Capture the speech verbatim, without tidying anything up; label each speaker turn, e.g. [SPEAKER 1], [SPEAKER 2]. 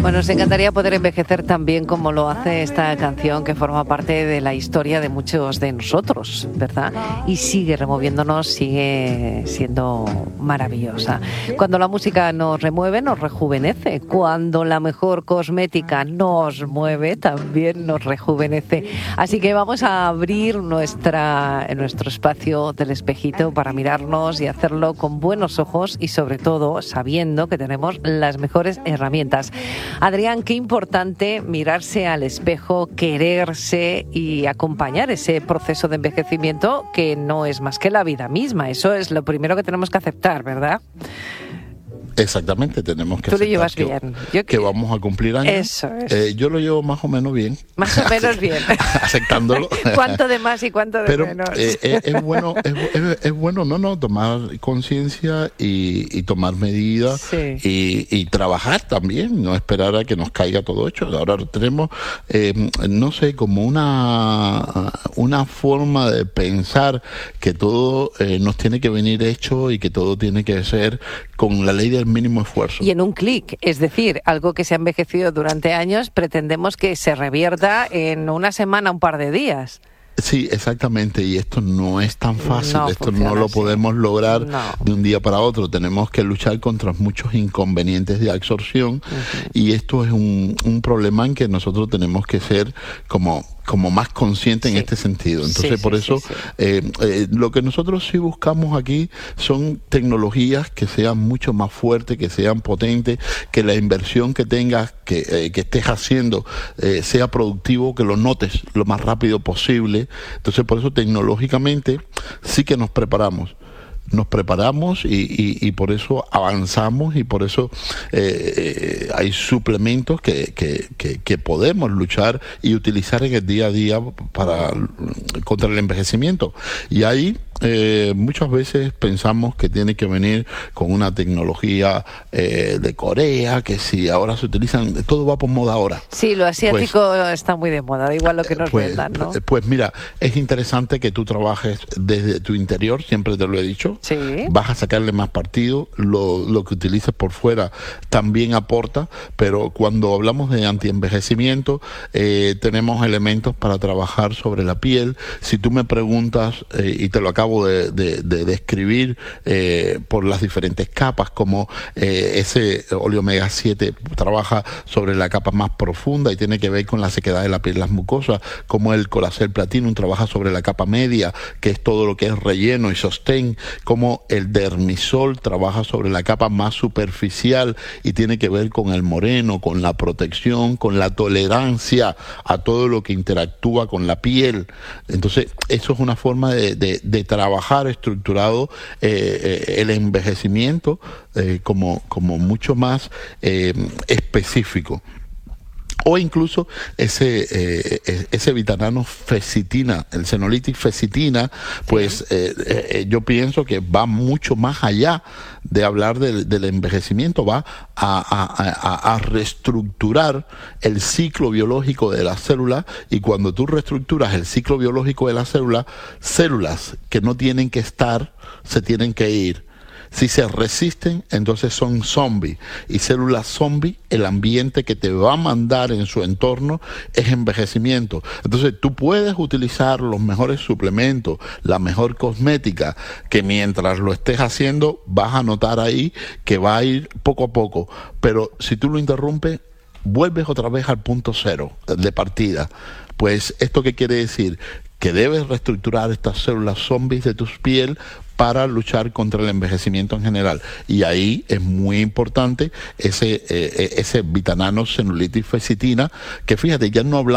[SPEAKER 1] Bueno, nos encantaría poder envejecer tan bien como lo hace esta canción que forma parte de la historia de muchos de nosotros, ¿verdad? Y sigue removiéndonos, sigue siendo maravillosa. Cuando la música nos remueve, nos rejuvenece. Cuando la mejor cosmética nos mueve, también nos rejuvenece. Así que vamos a abrir nuestra, nuestro espacio del espejito para mirarnos y hacerlo con buenos ojos y sobre todo sabiendo que tenemos las mejores herramientas. Adrián, qué importante mirarse al espejo, quererse y acompañar ese proceso de envejecimiento que no es más que la vida misma. Eso es lo primero que tenemos que aceptar, ¿verdad?
[SPEAKER 2] Exactamente, tenemos que
[SPEAKER 1] Tú lo
[SPEAKER 2] aceptar
[SPEAKER 1] llevas
[SPEAKER 2] que,
[SPEAKER 1] bien. Yo,
[SPEAKER 2] que vamos a cumplir años.
[SPEAKER 1] Eso es.
[SPEAKER 2] Eh, yo lo llevo más o menos bien.
[SPEAKER 1] Más o menos bien.
[SPEAKER 2] Aceptándolo.
[SPEAKER 1] ¿Cuánto de más y cuánto de
[SPEAKER 2] Pero,
[SPEAKER 1] menos?
[SPEAKER 2] Eh, es, es bueno, es, es, es bueno, no, no, tomar conciencia y, y tomar medidas
[SPEAKER 1] Sí.
[SPEAKER 2] y, y trabajar también, no esperar a que nos caiga todo hecho. Ahora tenemos, eh, no sé, como una, una forma de pensar que todo eh, nos tiene que venir hecho y que todo tiene que ser con la ley del mínimo esfuerzo.
[SPEAKER 1] Y en un clic, es decir, algo que se ha envejecido durante años, pretendemos que se revierta en una semana, un par de días.
[SPEAKER 2] Sí, exactamente, y esto no es tan fácil,
[SPEAKER 1] No
[SPEAKER 2] esto
[SPEAKER 1] funciona
[SPEAKER 2] no lo
[SPEAKER 1] así.
[SPEAKER 2] podemos lograr
[SPEAKER 1] No.
[SPEAKER 2] de un día para otro, tenemos que luchar contra muchos inconvenientes de absorción. Uh-huh. Y esto es un, un problema en que nosotros tenemos que ser como como más conscientes sí. en este sentido. Entonces, sí, por sí, eso, sí, sí. Eh, eh, lo que nosotros sí buscamos aquí son tecnologías que sean mucho más fuertes, que sean potentes, que la inversión que tengas, que, eh, que estés haciendo, eh, sea productivo, que lo notes lo más rápido posible. Entonces, por eso, tecnológicamente, sí que nos preparamos. Nos preparamos y, y, y por eso avanzamos y por eso eh, eh, hay suplementos que, que, que, que podemos luchar y utilizar en el día a día para contra el envejecimiento. Y ahí eh, muchas veces pensamos que tiene que venir con una tecnología eh, de Corea, que si ahora se utilizan, todo va por moda ahora.
[SPEAKER 1] Sí, lo asiático pues, está muy de moda, da igual lo que nos
[SPEAKER 2] pues,
[SPEAKER 1] vendan, ¿no?
[SPEAKER 2] Pues mira, es interesante que tú trabajes desde tu interior, siempre te lo he dicho.
[SPEAKER 1] Sí.
[SPEAKER 2] Vas a sacarle más partido, lo, lo que utilices por fuera también aporta, pero cuando hablamos de antienvejecimiento eh, tenemos elementos para trabajar sobre la piel. Si tú me preguntas, eh, y te lo acabo de, de, de describir eh, por las diferentes capas, como eh, ese óleo omega siete trabaja sobre la capa más profunda y tiene que ver con la sequedad de la piel, las mucosas, como el Colacel Platinum trabaja sobre la capa media, que es todo lo que es relleno y sostén, como el Dermisol trabaja sobre la capa más superficial y tiene que ver con el moreno, con la protección, con la tolerancia a todo lo que interactúa con la piel. Entonces, eso es una forma de, de, de trabajar estructurado eh, eh, el envejecimiento eh, como, como mucho más eh, específico. O incluso ese eh, ese vitamina fecitina, el Senolytic fecitina, pues eh, eh, yo pienso que va mucho más allá de hablar del, del envejecimiento, va a, a, a, a reestructurar el ciclo biológico de la célula, y cuando tú reestructuras el ciclo biológico de la célula, células que no tienen que estar, se tienen que ir. Si se resisten, entonces son zombies. Y células zombies, el ambiente que te va a mandar en su entorno es envejecimiento. Entonces tú puedes utilizar los mejores suplementos, la mejor cosmética, que mientras lo estés haciendo vas a notar ahí que va a ir poco a poco. Pero si tú lo interrumpes, vuelves otra vez al punto cero de partida. Pues, ¿esto qué quiere decir? Que debes reestructurar estas células zombies de tu piel para luchar contra el envejecimiento en general. Y ahí es muy importante ese, eh, ese vitamina Senolytic fecitina, que fíjate, ya no hablamos